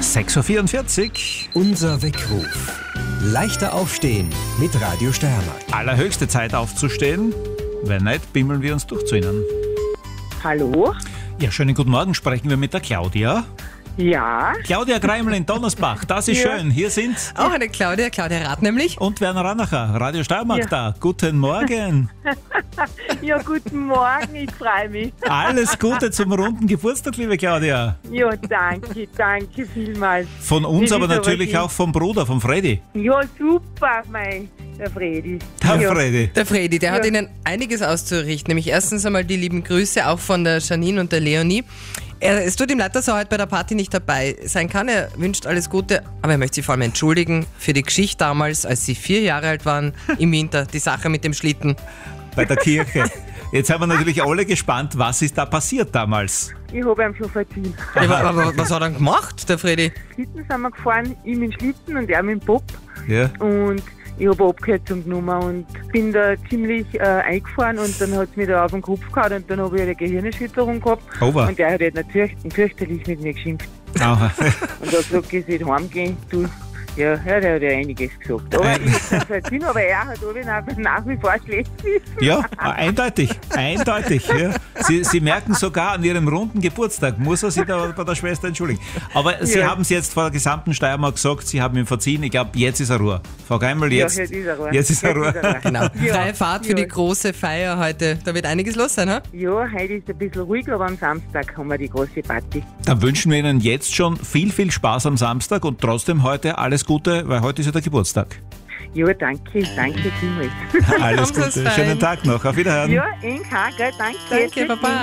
6.44 Uhr. Unser Weckruf. Leichter aufstehen mit Radio Steiermark. Allerhöchste Zeit aufzustehen. Wenn nicht, bimmeln wir uns durch zu Ihnen. Hallo? Ja, schönen guten Morgen. Sprechen wir mit der Claudia. Ja? Claudia Greimel in Donnersbach. Das ist Ja. schön. Hier sind... Auch eine Claudia Rath nämlich. Und Werner Ranacher, Radio Steiermark da. Guten Morgen. Ja, guten Morgen, ich freue mich. Alles Gute zum runden Geburtstag, liebe Claudia. Ja, danke vielmals. Von uns, Das aber ist aber natürlich lieb. auch vom Bruder, vom Freddy. Ja, super, der Fredi. Der Ja. Freddy. Der Fredi, der hat Ja. Ihnen einiges auszurichten. Nämlich erstens einmal die lieben Grüße auch von der Janine und der Leonie. Es tut ihm leid, dass er heute bei der Party nicht dabei sein kann. Er wünscht alles Gute, aber er möchte sich vor allem entschuldigen für die Geschichte damals, als Sie 4 Jahre alt waren, im Winter, die Sache mit dem Schlitten. Bei der Kirche. Jetzt sind wir natürlich alle gespannt, was ist da passiert damals. Ich habe ihm schon verziehen. Aber was hat er denn gemacht, der Fredi? Schlitten sind wir gefahren, ich mit dem Schlitten und er mit dem Bob. Ja. Und ich habe eine Abkürzung genommen und bin da ziemlich eingefahren und dann hat es mich da auf den Kopf gehauen und dann habe ich eine Gehirnerschütterung gehabt. Over. Und der hat halt natürlich fürchterlich mit mir geschimpft. Aha. Und hat gesagt, ich soll heimgehen. Du, ja, der hat ja einiges gesagt. Aber ich habe verziehen, aber er hat nach wie vor schlecht wissen. Ja, eindeutig. Ja. Sie merken sogar an Ihrem runden Geburtstag, muss er sich da bei der Schwester entschuldigen. Aber Sie Ja. haben es jetzt vor der gesamten Steiermark gesagt, Sie haben ihm verziehen. Ich glaube, jetzt ist er Ruhe. Frau Geimel, jetzt Ja, jetzt ist er ruhig. jetzt ist er ruhig. Genau. Ja. Freie Fahrt für Ja. die große Feier heute. Da wird einiges los sein, ha? Ja, heute ist ein bisschen ruhig, aber am Samstag haben wir die große Party. Dann wünschen wir Ihnen jetzt schon viel Spaß am Samstag und trotzdem heute alles Gute, weil heute ist ja der Geburtstag. Ja, danke vielmals. Alles Haben Sie es Gute. fein. Schönen Tag noch. Auf Wiederhören. Ja, gell, danke. Danke, Tschüss. Baba.